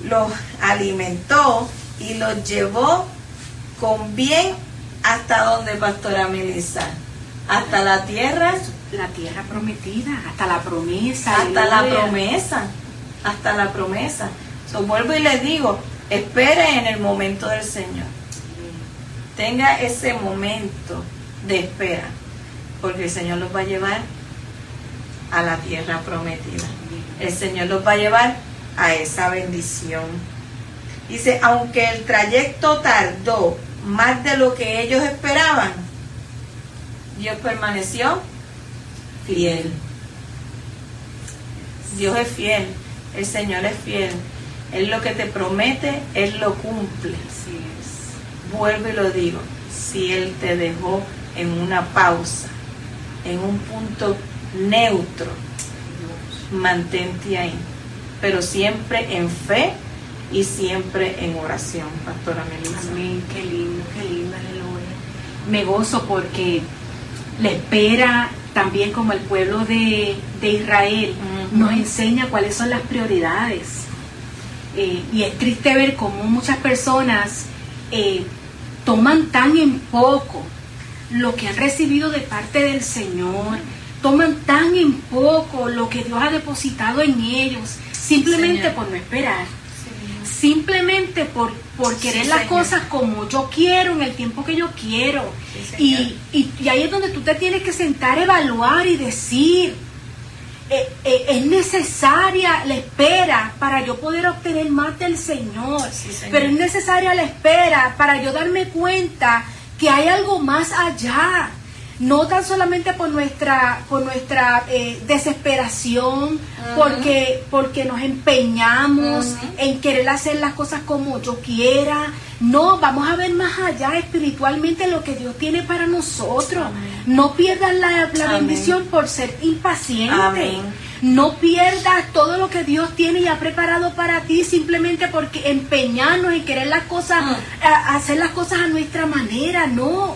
los alimentó y los llevó con bien hasta donde, pastora Melissa, hasta la tierra prometida, hasta la promesa, hasta la promesa. So, vuelvo y les digo, espere en el momento del Señor. Tenga ese momento de espera, porque el Señor los va a llevar a la tierra prometida. El Señor los va a llevar a esa bendición. Dice, aunque el trayecto tardó más de lo que ellos esperaban, Dios permaneció fiel. Dios es fiel, el Señor es fiel. Él lo que te promete, Él lo cumple. Así es. Vuelvo y lo digo, si Él te dejó en una pausa, en un punto neutro, mantente ahí, pero siempre en fe y siempre en oración, pastora Melissa. Amén, qué lindo, aleluya. Me gozo porque la espera también, como el pueblo de Israel, nos enseña cuáles son las prioridades. Y es triste ver cómo muchas personas toman tan en poco lo que han recibido de parte del Señor, toman tan en poco lo que Dios ha depositado en ellos, simplemente por no esperar, simplemente por querer las cosas como yo quiero, en el tiempo que yo quiero. Y ahí es donde tú te tienes que sentar, evaluar y decir, es necesaria la espera para yo poder obtener más del Señor, pero es necesaria la espera para yo darme cuenta que hay algo más allá, no tan solamente por nuestra desesperación, porque nos empeñamos en querer hacer las cosas como yo quiera. No, vamos a ver más allá espiritualmente lo que Dios tiene para nosotros. Amén. No pierdas la bendición por ser impaciente. Amén. No pierdas todo lo que Dios tiene y ha preparado para ti simplemente porque empeñarnos en querer las cosas, hacer las cosas a nuestra manera. No.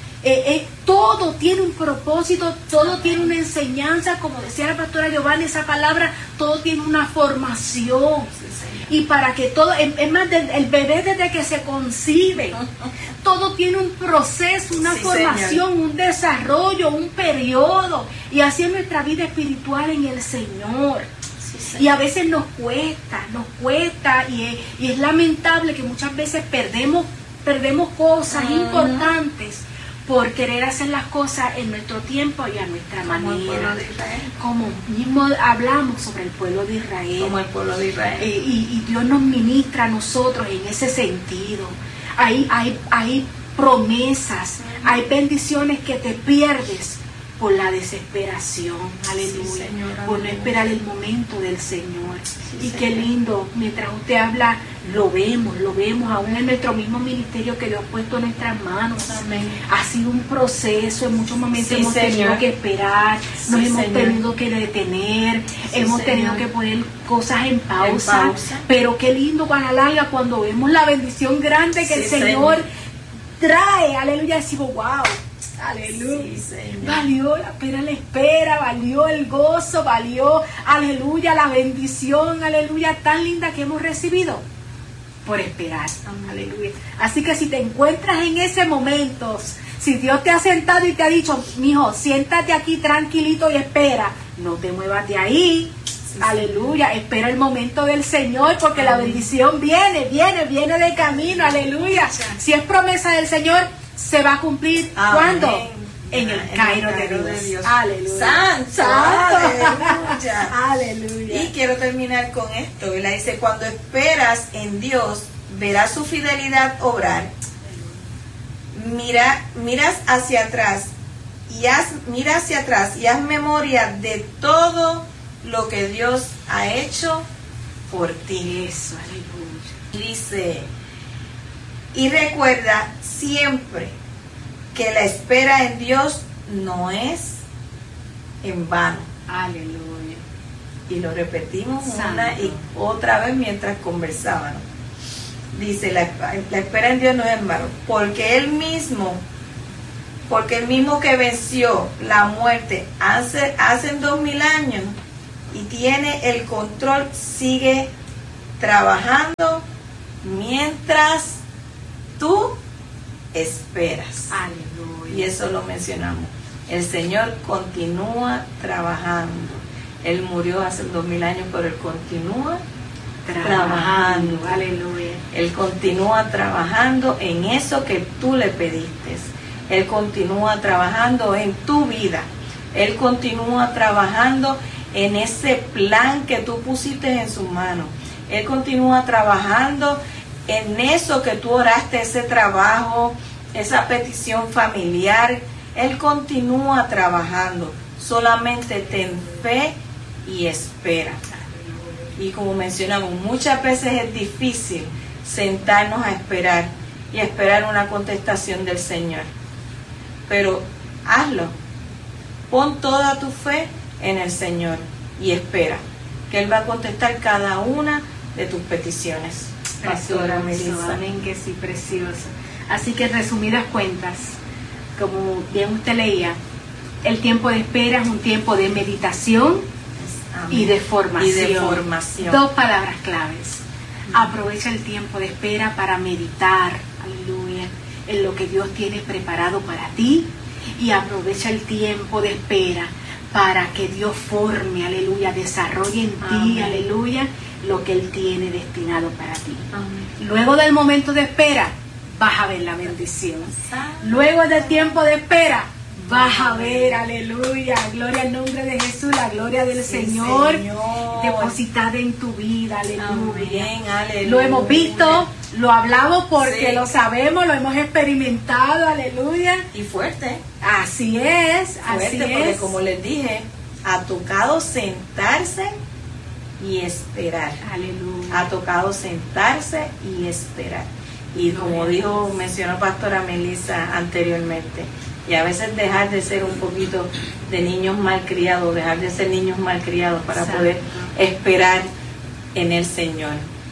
Todo tiene un propósito, todo tiene una enseñanza, como decía la pastora Giovanni, esa palabra, todo tiene una formación. Y para que todo, es más, el bebé desde que se concibe, todo tiene un proceso, una formación, un desarrollo, un periodo. Y así es nuestra vida espiritual en el Señor. Y a veces nos cuesta, y es lamentable que muchas veces perdemos cosas importantes por querer hacer las cosas en nuestro tiempo y a nuestra manera. Como mismo hablamos sobre el pueblo de Israel. Como el pueblo de Israel. Y Dios nos ministra a nosotros en ese sentido. Hay promesas, hay bendiciones que te pierdes por la desesperación, aleluya, por no esperar el momento del Señor. Y qué lindo, mientras usted habla, lo vemos, aún en nuestro mismo ministerio que Dios ha puesto en nuestras manos. Amén. Ha sido un proceso, en muchos momentos hemos tenido que esperar, nos hemos tenido que detener, hemos tenido que poner cosas en pausa, pero qué lindo, Guanalarga, cuando vemos la bendición grande que el Señor trae, aleluya, decimos, wow. Aleluya, valió la pena la espera, valió el gozo, valió, aleluya, la bendición, aleluya, tan linda que hemos recibido por esperar, aleluya. Así que si te encuentras en ese momento, si Dios te ha sentado y te ha dicho, mijo, siéntate aquí tranquilito y espera, no te muevas de ahí, aleluya, espera el momento del Señor, porque la bendición viene de camino, aleluya. Si es promesa del Señor, se va a cumplir. ¿Cuándo? En el Cairo de Dios. Aleluya. Santo. Aleluya. Aleluya. Y quiero terminar con esto. Él dice, cuando esperas en Dios, verás su fidelidad obrar. Miras hacia atrás y haz memoria de todo lo que Dios ha hecho por ti. Eso, aleluya. Dice, y recuerda siempre que la espera en Dios no es en vano. Aleluya. Y lo repetimos una y otra vez mientras conversábamos. Dice, la espera en Dios no es en vano, porque el mismo que venció la muerte hace 2000 años y tiene el control, sigue trabajando mientras tú esperas. Aleluya. Y eso lo mencionamos. El Señor continúa trabajando. Él murió hace 2000 años, pero Él continúa trabajando. Aleluya. Él continúa trabajando en eso que tú le pediste. Él continúa trabajando en tu vida. Él continúa trabajando en ese plan que tú pusiste en sus manos. Él continúa trabajando en eso que tú oraste, ese trabajo, esa petición familiar. Él continúa trabajando. Solamente ten fe y espera. Y como mencionamos, muchas veces es difícil sentarnos a esperar y esperar una contestación del Señor. Pero hazlo. Pon toda tu fe en el Señor y espera que Él va a contestar cada una de tus peticiones. Pastora Melissa. Amén, que sí, precioso. Así que en resumidas cuentas, como bien usted leía, el tiempo de espera es un tiempo de meditación. Amén. Y de formación. Dos palabras claves. Aprovecha el tiempo de espera para meditar, aleluya, en lo que Dios tiene preparado para ti. Y aprovecha el tiempo de espera para que Dios forme, aleluya, desarrolle en ti, aleluya, lo que Él tiene destinado para ti. Amén. Luego del momento de espera, vas a ver la bendición. Luego del tiempo de espera, vas a ver, aleluya, gloria al nombre de Jesús, la gloria del Señor depositada en tu vida, aleluya. Amén, aleluya. Lo hemos visto, lo hablamos porque lo sabemos, lo hemos experimentado, aleluya. Y fuerte. Así es, fuerte, así porque es. como les dije, ha tocado sentarse y esperar. Aleluya. Ha tocado sentarse y esperar. Y como mencionó Pastora Melissa anteriormente, y a veces dejar de ser un poquito de niños malcriados, dejar de ser niños malcriados para poder esperar en el Señor.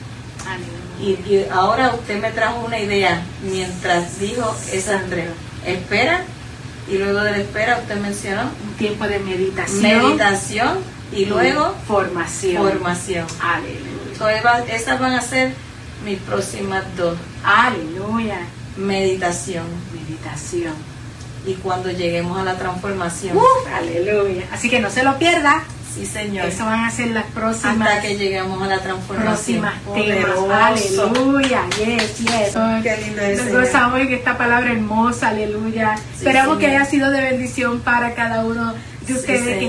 Y ahora usted me trajo una idea mientras dijo esa Andrea, espera, y luego de la espera usted mencionó un tiempo de meditación y luego formación. Aleluya. Esas van a ser mis próximas dos. Aleluya. Meditación. Y cuando lleguemos a la transformación. Aleluya. Así que no se lo pierda. Sí, Señor. Eso van a ser las próximas. Hasta que lleguemos a la transformación. Temas. Aleluya. Yes. Qué lindo es. Nos gozamos en esta palabra hermosa. Aleluya. Sí, esperamos que haya sido de bendición para cada uno de ustedes.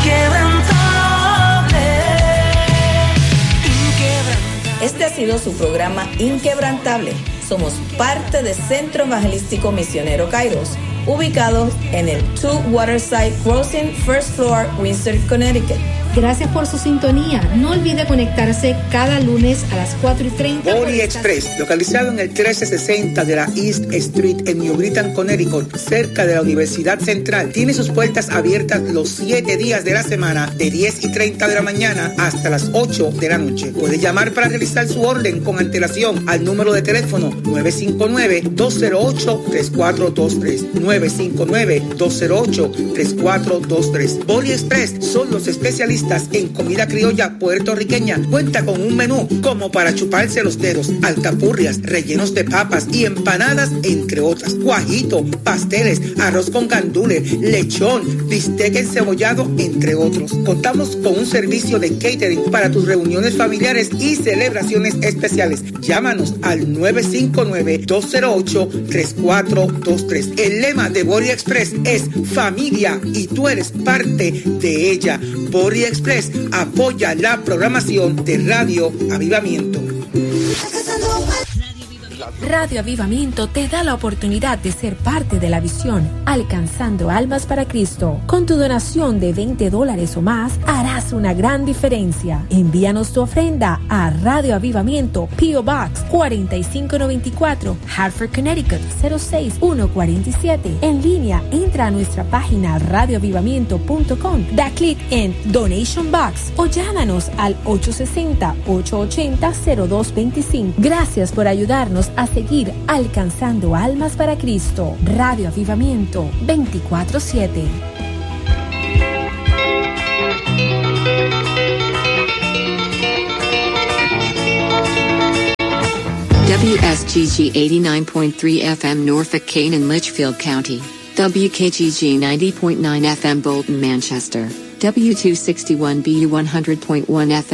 Este ha sido su programa Inquebrantable. Somos parte del Centro Evangelístico Misionero Kairos, ubicados en el 2 Waterside Crossing, First Floor, Windsor, Connecticut. Gracias por su sintonía. No olvide conectarse cada lunes a las 4:30. Body Express, localizado en el 1360 de la East Street en New Britain, Connecticut, cerca de la Universidad Central, tiene sus puertas abiertas los 7 días de la semana, de 10:30 de la mañana hasta las 8 de la noche. Puede llamar para realizar su orden con antelación al número de teléfono 959-208-3423. 959-208-3423. Body Express son los especialistas en comida criolla puertorriqueña. Cuenta con un menú como para chuparse los dedos, alcapurrias, rellenos de papas y empanadas, entre otras. Guajito, pasteles, arroz con gandules, lechón, bistec encebollado, entre otros. Contamos con un servicio de catering para tus reuniones familiares y celebraciones especiales. Llámanos al 959-208-3423. El lema de Body Express es familia y tú eres parte de ella. Body Express apoya la programación de Radio Avivamiento. Radio Avivamiento te da la oportunidad de ser parte de la visión, alcanzando almas para Cristo. Con tu donación de $20 o más, harás una gran diferencia. Envíanos tu ofrenda a Radio Avivamiento, P.O. Box 4594, Hartford, Connecticut 06147. En línea, entra a nuestra página radioavivamiento.com, da clic en Donation Box o llámanos al 860-880-0225. Gracias por ayudarnos a seguir alcanzando almas para Cristo. Radio Avivamiento 24/7. WSGG 89.3 FM Norfolk, Kane and Litchfield County. WKGG 90.9 FM Bolton, Manchester. W261BU 100.1 FM